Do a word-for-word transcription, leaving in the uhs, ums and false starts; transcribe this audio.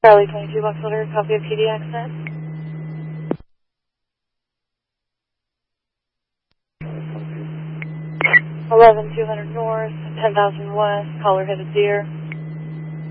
Charlie twenty-two Boxholder, copy of P D access. eleven two hundred north, ten thousand west, caller headed deer.